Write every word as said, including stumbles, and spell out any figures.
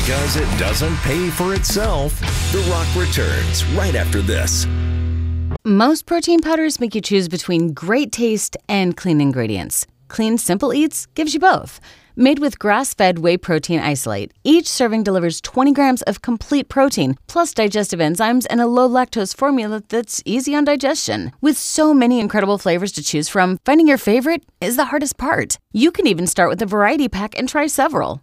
Because it doesn't pay for itself. The Rock returns right after this. Most protein powders make you choose between great taste and clean ingredients. Clean Simple Eats gives you both. Made with grass-fed whey protein isolate, each serving delivers twenty grams of complete protein, plus digestive enzymes and a low-lactose formula that's easy on digestion. With so many incredible flavors to choose from, finding your favorite is the hardest part. You can even start with a variety pack and try several.